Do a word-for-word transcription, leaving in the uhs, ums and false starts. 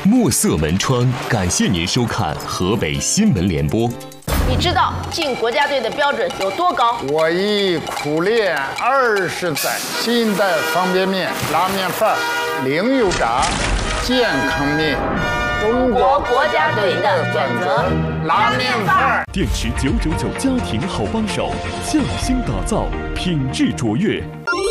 墨色门窗感谢您收看河北新闻联播。 你知道进国家队的标准有多高？ 我已苦练二十载，新一代方便面、拉面饭、零油炸、健康面。 中国国家队的选择，拉面饭。 电池九九九家庭好帮手，匠心打造，品质卓越。